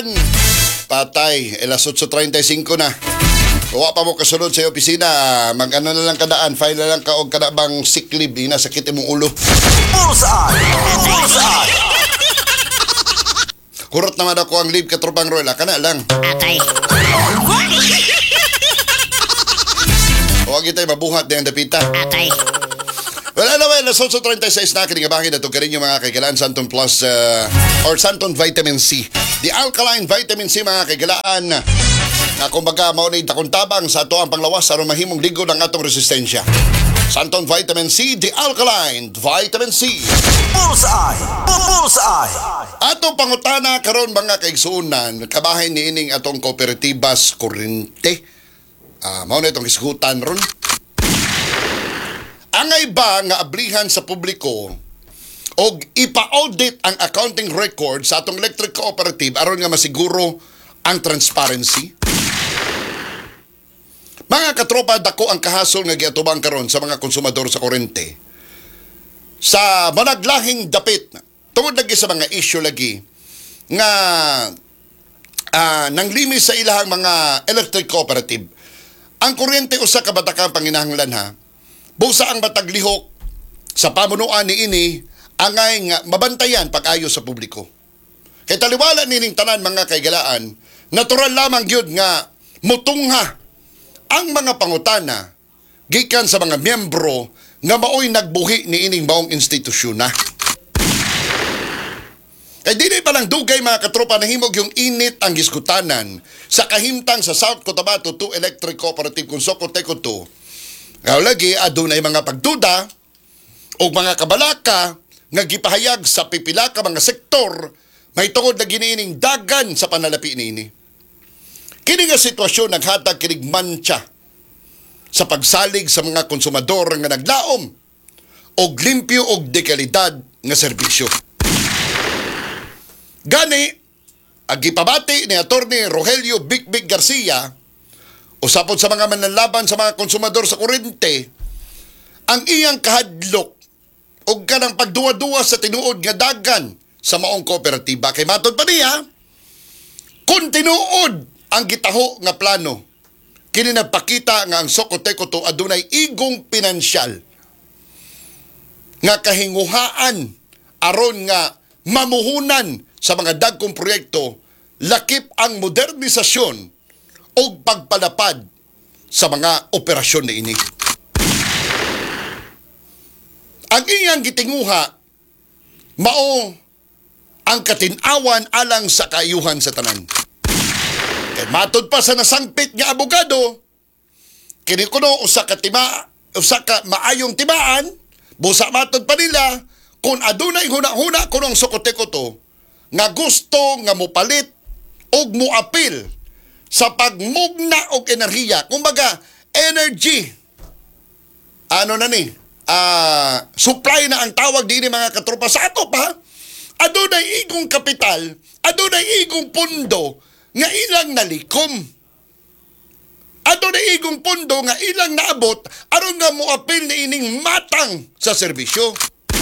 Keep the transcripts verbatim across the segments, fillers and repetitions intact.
Kabataan. Patay, alas eight thirty-five na. Kuha pa mo kasunod sa opisina, mag-ano na lang kadaan, file na lang ka o kadabang sick leave, ina sakit imong ulo. Bullseye! Bullseye! Kurot naman ako ang leave katropang Royal, kana lang. Atay. Huwag itay mabuhat na yung dapita. Atay. Well, anyway, alas eight thirty-six na kinigabangin na ito karin yung mga kaigalaan Santon Plus uh, or Santon Vitamin C. The Alkaline Vitamin C, mga kaigalaan na kumbaga maunay takong tabang sa ito ang panglawas aron mahimong ligo ng atong resistensya. Santon Vitamin C, The Alkaline Vitamin C. Bullseye! Bullseye! Atong pangutana karon mga kaigsuunan, kabahin ni ining atong kooperatibas kurente. Ah, mao na itong isgutan ron. Angay ba nga ablihan sa publiko o ipa-audit ang accounting record sa atong electric cooperative aron nga masiguro ang transparency? Mga katropa, dako ang kahasol nga giatubang karon sa mga konsumador sa kuryente. Sa managlahing dapit, tungod lagi sa mga issue lagi nga uh, nanglimis sa ilahang mga electric cooperative. Ang kuryente usa ka batakang panginahanglan ha. Busa ang mataglihok sa pamunuan ni ini angay nga mabantayan pag-ayo sa publiko. Kay taliwala nining tanan mga kaigalaan, natural lamang gyud nga mutungha ang mga pangutana gikan sa mga miyembro nga maoy nagbuhi ni ining maong institusyon na. Kay dili pa lang dugay mga katropa nahimog yung init ang giskutanan sa kahimtang sa South Cotabato two Electric Cooperative kung Socoteco two. Ngaw lagi, adunay mga pagduda o mga kabalaka nga gipahayag sa pipila ka mga sektor may tungod na giniining dagan sa panalapi niini. Kini nga sitwasyon naghatag kinig mantsa sa pagsalig sa mga konsumador nga naglaom og limpyo og dekalidad nga serbisyo. Gani, ang gipabati ni Attorney Rogelio Big Big Garcia usapod sa mga manlalaban sa mga konsumador sa kuryente, ang iyang kahadlok o kanang pagduwa-duwa sa tinuod nga dagan sa maong kooperatiba. Kay matod pa niya, kung tinuod ang gitaho nga plano, kini nagpakita nga ang Socoteco to adunay igong pinansyal nga kahinguhaan aron nga mamuhunan sa mga dagkong proyekto, lakip ang modernisasyon o pagpalapad sa mga operasyon na ini. Ang iyang gitinguha, mao ang katinawan alang sa kaayuhan sa tanan. Kaya matod pa sa nasangpit nga abogado, kini kuno usa ka tima, usa ka maayong timaan, busa matod pa nila, kung adunay huna-huna kunong Socoteco to, nga gusto nga mupalit o muapil sa pagmugna og enerhiya, kumbaga energy, ano na ni, uh, supply na ang tawag din ni mga katropa sa ato pa, adunay igong kapital, adunay igong pundo nga ilang nalikom, adunay igong pundo nga ilang naabot aron nga moapil ni ining matang sa serbisyo.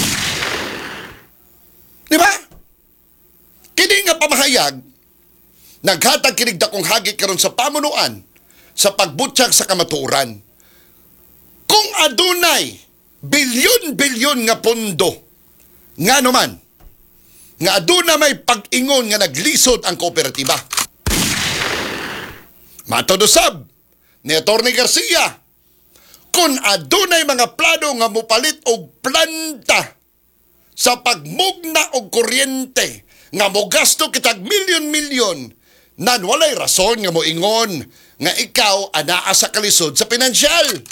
Di ba? Kini nga pamahayag naghatag kinig dakong hagit karon sa pamunuan sa pagbutyag sa kamatuoran. Kung adunay bilyon-bilyon nga pondo nga naman nga aduna may pag-ingon nga naglisod ang kooperatiba. Matodosab ni Attorney Garcia, kung adunay mga plano nga mupalit og planta sa pagmugna og kuryente nga mogasto kitag milyon-milyon, nan walay rason nga moingon nga ikaw anaa sa kalisod sa pinansyal.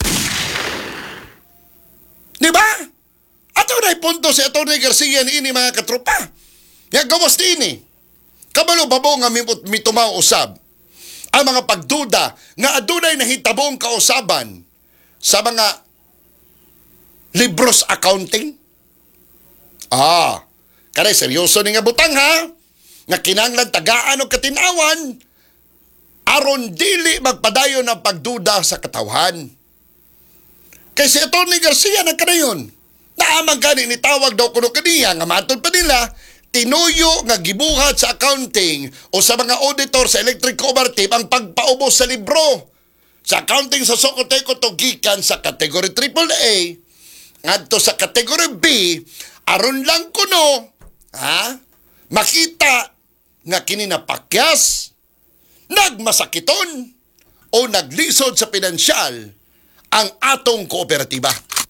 Di ba? Ato na'y punto si Atty. Garcia ni ini mga katropa. Nga gawas ini. Kabalo-babo nga mitumaw usab ang mga pagduda nga adunay nahitabong kausaban sa mga libros accounting. Ah, kare seryoso ni nga butang ha, nga kinahanglan tagaan og katinawan aron dili magpadayon ang pagduda sa katawhan. Kay si Atty. Garcia nagkanayon, naamang gani ni tawag daw kuno kaniya nga matod pa nila tinuyo nga gibuhat sa accounting o sa mga auditor sa electric cooperative ang pagpaubos sa libro. Sa accounting sa Socoteco to gikan sa category triple A ngadto sa category B aron lang kuno ha makita nga kini napakyas, nagmasakiton o naglisod sa pinansyal ang atong kooperatiba.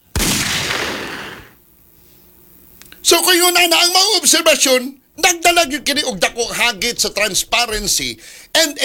So kung yun na ang mga obserbasyon, nagdalag yung kini og dakong hagit sa transparency and